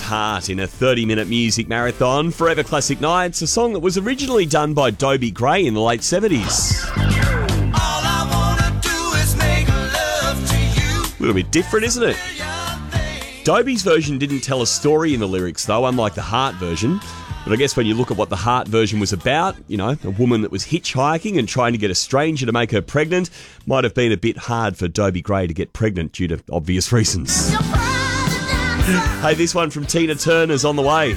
Heart in a 30-minute music marathon. Forever Classic Nights, a song that was originally done by Dobie Gray in the late 70s. A little bit different, isn't it? Dobie's version didn't tell a story in the lyrics, though, unlike the Heart version. But I guess when you look at what the Heart version was about, you know, a woman that was hitchhiking and trying to get a stranger to make her pregnant, might have been a bit hard for Dobie Gray to get pregnant due to obvious reasons. Hey, this one from Tina Turner's on the way.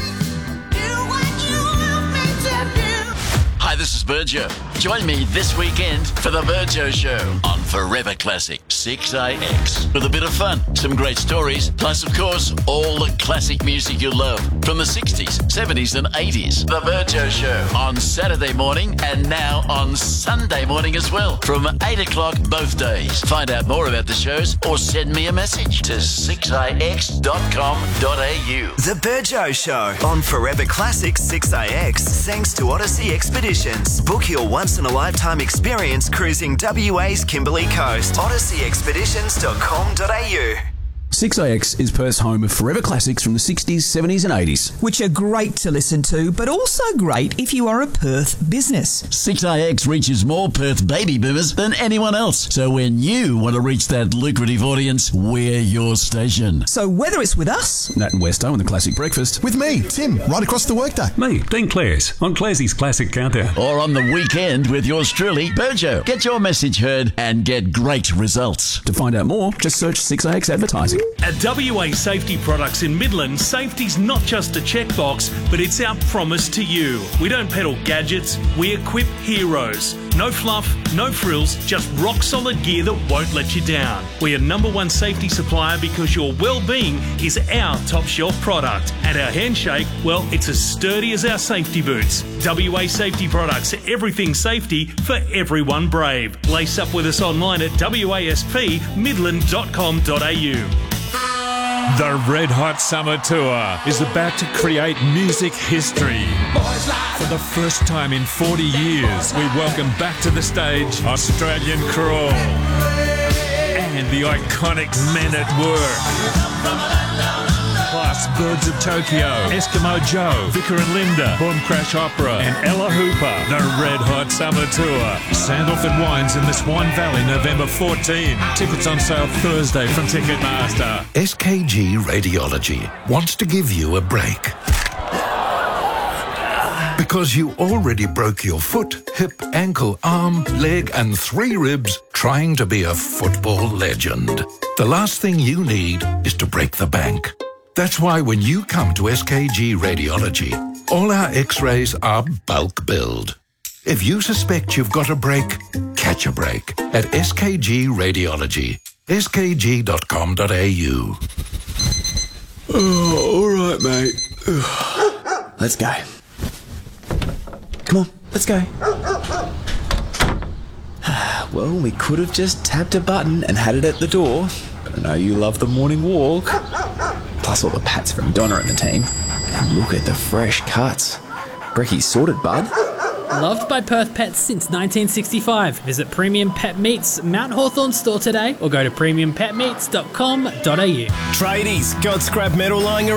Hi, this is Virgio. Join me this weekend for the Virgio Show on Forever Classic 6AX. With a bit of fun, some great stories, plus, of course, all the classic music you love from the 60s, 70s and 80s. The Virgio Show on Saturday morning and now on Sunday morning as well from 8 o'clock both days. Find out more about the shows or send me a message to 6ix.com.au. The Virgio Show on Forever Classic 6AX, thanks to Odyssey Expeditions. Book your once-in-a-lifetime experience cruising WA's Kimberley Coast. OdysseyExpeditions.com.au. 6AX is Perth's home of forever classics from the 60s, 70s and 80s. Which are great to listen to, but also great if you are a Perth business. 6AX reaches more Perth baby boomers than anyone else. So when you want to reach that lucrative audience, we're your station. So whether it's with us, Nat and Westo and the Classic Breakfast. With me, Tim, right across the workday. Me, Dean Clares, on Clarsey's Classic Countdown. Or on the weekend with yours truly, Virgio. Get your message heard and get great results. To find out more, just search 6AX Advertising. At WA Safety Products in Midland, safety's not just a checkbox, but it's our promise to you. We don't peddle gadgets, we equip heroes. No fluff, no frills, just rock-solid gear that won't let you down. We're #1 safety supplier because your well-being is our top-shelf product. And our handshake, well, it's as sturdy as our safety boots. WA Safety Products, everything safety for everyone brave. Lace up with us online at waspmidland.com.au. The Red Hot Summer Tour is about to create music history. For the first time in 40 years, we welcome back to the stage Australian Crawl and the iconic Men at Work. Plus Birds of Tokyo, Eskimo Joe, Vicar and Linda, Boom Crash Opera and Ella Hooper. The Red Hot Summer Tour. Sandalford Wines in the Swan Valley, November 14. Tickets on sale Thursday from Ticketmaster. SKG Radiology wants to give you a break. Because you already broke your foot, hip, ankle, arm, leg and 3 ribs trying to be a football legend. The last thing you need is to break the bank. That's why when you come to SKG Radiology, all our x-rays are bulk billed. If you suspect you've got a break, catch a break at SKG Radiology. skg.com.au. Oh, all right, mate. Let's go. Come on, let's go. Well, we could have just tapped a button and had it at the door. But I know you love the morning walk. Plus all the pats from Donna and the team. And look at the fresh cuts. Brecky's sorted, bud. Loved by Perth pets since 1965. Visit Premium Pet Meats Mount Hawthorn store today or go to premiumpetmeats.com.au. Tradies, got scrap metal lying around?